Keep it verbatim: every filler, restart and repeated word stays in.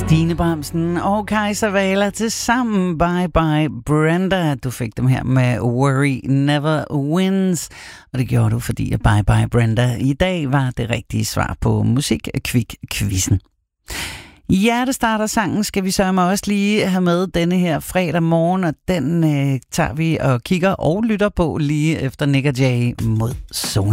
Stine Bramsen og Kajsa Wala til sammen. Bye bye Brenda. Du fik dem her med Worry Never Wins. Og det gjorde du, fordi at Bye bye Brenda i dag var det rigtige svar på Musik-Kvik-quizzen. Hjertestarter sangen skal vi så også lige have med denne her fredag morgen, og den øh, tager vi og kigger og lytter på lige efter Nick og Jay mod Zone.